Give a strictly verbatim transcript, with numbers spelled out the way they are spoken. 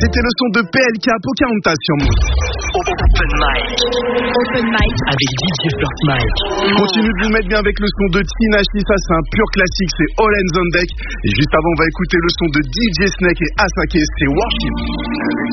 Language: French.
C'était le son de P L K Pocahontas sur Move. Open mic. Open mic. Avec D J First Mike. Continue de vous mettre bien avec le son de Tinashe, ça c'est un pur classique, c'est All Hands on Deck. Et juste avant, on va écouter le son de D J Snake et Asake, c'est Worship.